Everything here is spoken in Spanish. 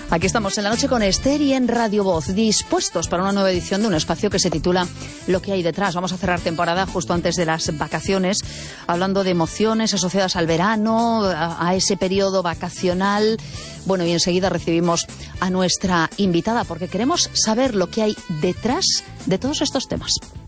Aquí estamos en la noche con Esther y en Radio Voz, dispuestos para una nueva edición de un espacio que se titula Lo que hay detrás. Vamos a cerrar temporada justo antes de las vacaciones, hablando de emociones asociadas al verano, a ese periodo vacacional. Bueno, y enseguida recibimos a nuestra invitada porque queremos saber lo que hay detrás de todos estos temas.